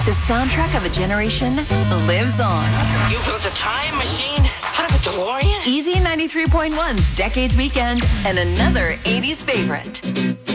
The soundtrack of a generation lives on. You built a time machine out of a DeLorean? Easy 93.1's Decades Weekend and another 80s favorite.